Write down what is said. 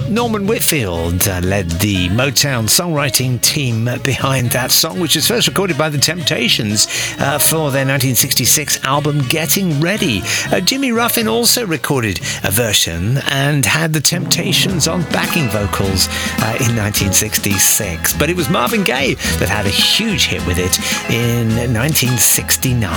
Norman Whitfield led the Motown songwriting team behind that song, which was first recorded by The Temptations for their 1966 album Getting Ready. Jimmy Ruffin also recorded a version and had The Temptations on backing vocals in 1966. But it was Marvin Gaye that had a huge hit with it in 1969.